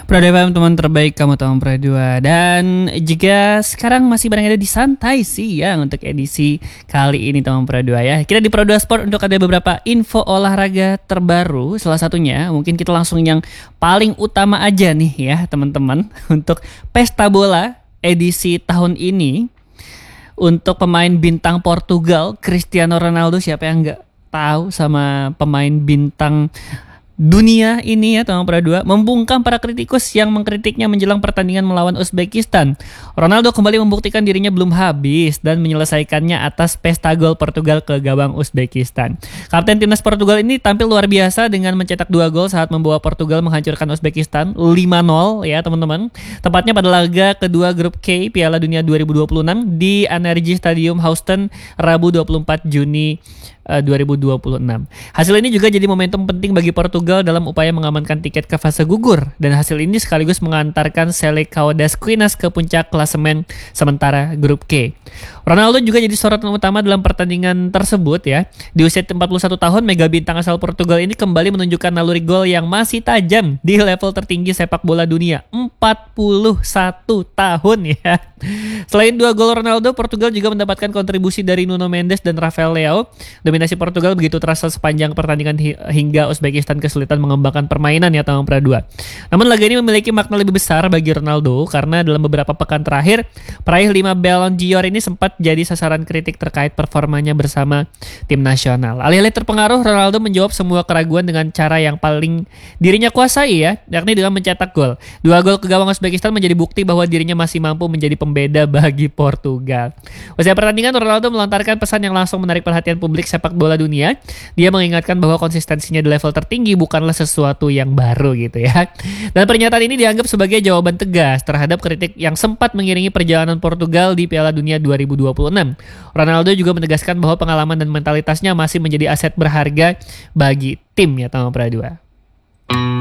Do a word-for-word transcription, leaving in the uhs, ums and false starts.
Pradua F M, teman terbaik kamu teman Pradua. Dan jika sekarang masih berada di santai siang untuk edisi kali ini teman Pradua ya. Kita di Pradua Sport untuk ada beberapa info olahraga terbaru. Salah satunya mungkin kita langsung yang paling utama aja nih ya teman-teman. Untuk pesta bola edisi tahun ini, untuk pemain bintang Portugal Cristiano Ronaldo. Siapa yang gak tahu sama pemain bintang dunia ini ya teman Pradua, membungkam para kritikus yang mengkritiknya menjelang pertandingan melawan Uzbekistan. Ronaldo kembali membuktikan dirinya belum habis dan menyelesaikannya atas pesta gol Portugal ke gawang Uzbekistan. Kapten timnas Portugal ini tampil luar biasa dengan mencetak dua gol saat membawa Portugal menghancurkan Uzbekistan lima nol ya teman-teman. Tepatnya pada laga kedua grup K Piala Dunia dua ribu dua puluh enam di Energy Stadium Houston Rabu dua puluh empat Juni dua ribu dua puluh enam. Hasil ini juga jadi momentum penting bagi Portugal dalam upaya mengamankan tiket ke fase gugur, dan hasil ini sekaligus mengantarkan Selecao das Quinas ke puncak klasemen sementara grup K. Ronaldo juga jadi sorotan utama dalam pertandingan tersebut ya. Di usia empat puluh satu tahun, mega bintang asal Portugal ini kembali menunjukkan naluri gol yang masih tajam di level tertinggi sepak bola dunia, empat puluh satu tahun ya. Selain dua gol Ronaldo, Portugal juga mendapatkan kontribusi dari Nuno Mendes dan Rafael Leao. Dominasi Portugal begitu terasa sepanjang pertandingan hingga Uzbekistan kesulitan mengembangkan permainan ya teman Pradua. Namun laga ini memiliki makna lebih besar bagi Ronaldo karena dalam beberapa pekan terakhir peraih lima Ballon d'Or ini sempat jadi sasaran kritik terkait performanya bersama tim nasional. Alih-alih terpengaruh, Ronaldo menjawab semua keraguan dengan cara yang paling dirinya kuasai ya, yakni dengan mencetak gol. Dua gol ke gawang Uzbekistan menjadi bukti bahwa dirinya masih mampu menjadi pembeda bagi Portugal. Usai pertandingan, Ronaldo melontarkan pesan yang langsung menarik perhatian publik sepak bola dunia. Dia mengingatkan bahwa konsistensinya di level tertinggi bukanlah sesuatu yang baru gitu ya. Dan pernyataan ini dianggap sebagai jawaban tegas terhadap kritik yang sempat mengiringi perjalanan Portugal di Piala Dunia dua ribu dua puluh enam. Ronaldo juga menegaskan bahwa pengalaman dan mentalitasnya masih menjadi aset berharga bagi tim ya teman Pradua.